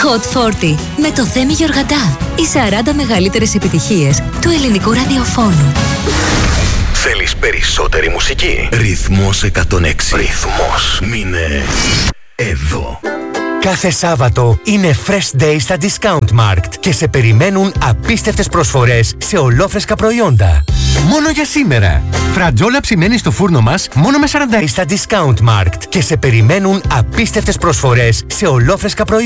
Hot 40 με το Θέμη Γιοργαντά. Οι 40 μεγαλύτερες επιτυχίες του ελληνικού ραδιοφώνου. Θέλεις περισσότερη μουσική? Ρυθμός 106. Ρυθμός. Μείνε εδώ. Κάθε Σάββατο είναι Fresh Day στα Discount Markt και σε περιμένουν απίστευτες προσφορές σε ολόφρεσκα προϊόντα. Μόνο για σήμερα. Φρατζόλα ψημένη στο φούρνο μας μόνο με 40 στα Discount Markt και σε περιμένουν απίστευτες προσφορές σε ολόφρεσκα προϊόντα.